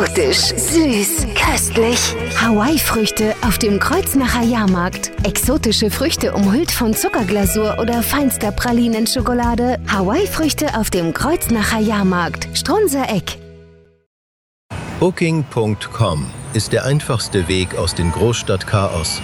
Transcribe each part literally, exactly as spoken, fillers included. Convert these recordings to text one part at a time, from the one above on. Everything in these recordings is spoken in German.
Exotisch, süß, köstlich. Hawaii-Früchte auf dem Kreuznacher Jahrmarkt. Exotische Früchte umhüllt von Zuckerglasur oder feinster Pralinenschokolade. Hawaii-Früchte auf dem Kreuznacher Jahrmarkt. Strunzer Eck. Booking Punkt com ist der einfachste Weg aus dem Großstadtchaos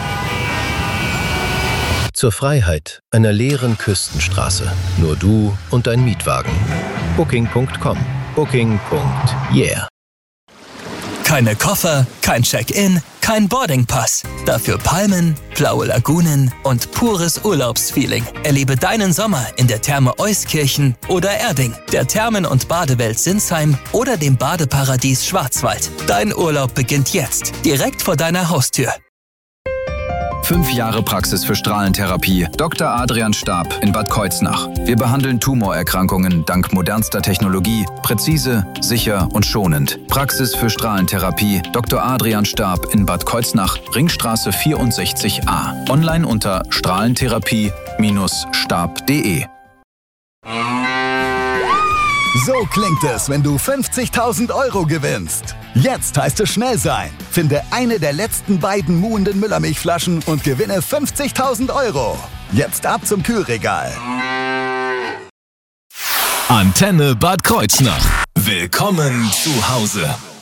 zur Freiheit einer leeren Küstenstraße. Nur du und dein Mietwagen. Booking Punkt com. Booking. Yeah. Keine Koffer, kein Check-in, kein Boardingpass. Dafür Palmen, blaue Lagunen und pures Urlaubsfeeling. Erlebe deinen Sommer in der Therme Euskirchen oder Erding, der Thermen- und Badewelt Sinsheim oder dem Badeparadies Schwarzwald. Dein Urlaub beginnt jetzt, direkt vor deiner Haustür. Fünf Jahre Praxis für Strahlentherapie. Doktor Adrian Stab in Bad Kreuznach. Wir behandeln Tumorerkrankungen dank modernster Technologie, präzise, sicher und schonend. Praxis für Strahlentherapie. Doktor Adrian Stab in Bad Kreuznach, Ringstraße vierundsechzig a. Online unter strahlentherapie Stab punkt de. So klingt es, wenn du fünfzigtausend Euro gewinnst. Jetzt heißt es schnell sein. Finde eine der letzten beiden muhenden Müllermilchflaschen und gewinne fünfzigtausend Euro. Jetzt ab zum Kühlregal. Antenne Bad Kreuznach. Willkommen zu Hause.